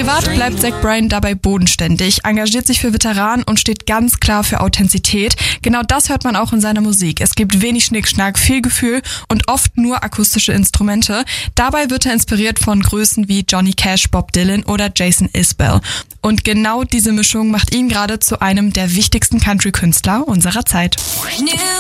Privat bleibt Zach Bryan dabei bodenständig, engagiert sich für Veteranen und steht ganz klar für Authentizität. Genau das hört man auch in seiner Musik. Es gibt wenig Schnickschnack, viel Gefühl und oft nur akustische Instrumente. Dabei wird er inspiriert von Größen wie Johnny Cash, Bob Dylan oder Jason Isbell. Und genau diese Mischung macht ihn gerade zu einem der wichtigsten Country-Künstler unserer Zeit. New